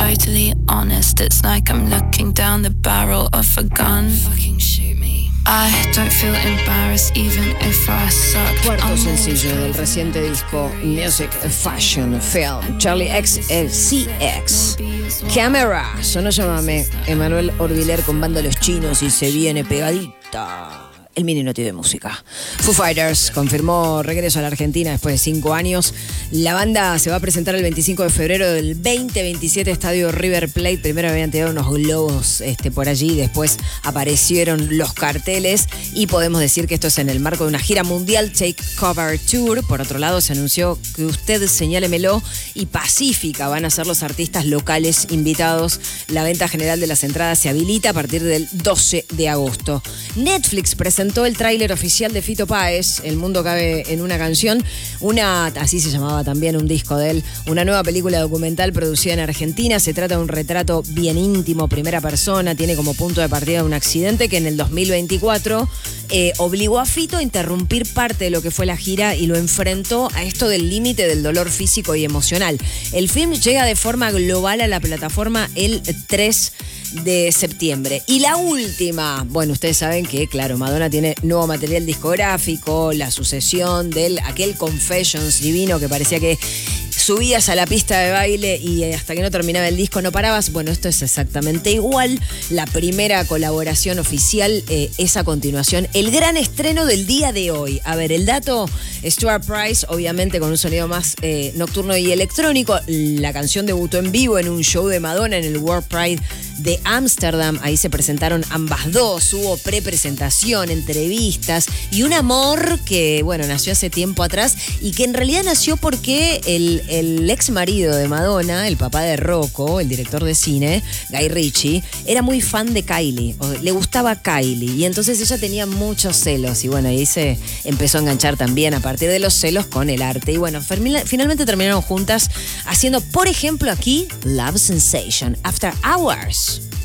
totally honest, it's like I'm looking down the barrel of a gun. Fucking shoot me. I don't feel embarrassed even if I suck. Cuarto sencillo del reciente disco Music, Fashion, Film, Charlie XCX. Camera, sonó Llámame, Emanuel Orbiler con Banda Los Chinos y se viene pegadita. El mini noti de música. Foo Fighters confirmó regreso a la Argentina después de 5 años. La banda se va a presentar el 25 de febrero del 2027, Estadio River Plate. Primero habían tirado unos globos por allí, después aparecieron los carteles y podemos decir que esto es en el marco de una gira mundial Take Cover Tour. Por otro lado, se anunció que Usted Señálemelo y Pacífica van a ser los artistas locales invitados. La venta general de las entradas se habilita a partir del 12 de agosto. Netflix presentó el tráiler oficial de Fito Páez, El mundo cabe en una canción, así se llamaba también un disco de él, una nueva película documental producida en Argentina. Se trata de un retrato bien íntimo, primera persona, tiene como punto de partida un accidente que en el 2024 obligó a Fito a interrumpir parte de lo que fue la gira y lo enfrentó a esto del límite del dolor físico y emocional. El film llega de forma global a la plataforma el 3 de septiembre. Y la última, bueno, ustedes saben que, claro, Madonna tiene nuevo material discográfico, la sucesión de aquel Confessions divino que parecía que subías a la pista de baile y hasta que no terminaba el disco no parabas. Bueno, esto es exactamente igual. La primera colaboración oficial es a continuación. El gran estreno del día de hoy. A ver, el dato, Stuart Price, obviamente con un sonido más nocturno y electrónico. La canción debutó en vivo en un show de Madonna en el World Pride de Ámsterdam. Ahí se presentaron ambas dos. Hubo prepresentación, entrevistas y un amor que, bueno, nació hace tiempo atrás y que en realidad nació porque el ex marido de Madonna, el papá de Rocco, el director de cine, Guy Ritchie, era muy fan de Kylie, le gustaba Kylie y entonces ella tenía muchos celos y bueno, ahí se empezó a enganchar también a partir de los celos con el arte y bueno, finalmente terminaron juntas haciendo, por ejemplo, aquí Love Sensation, After Hours.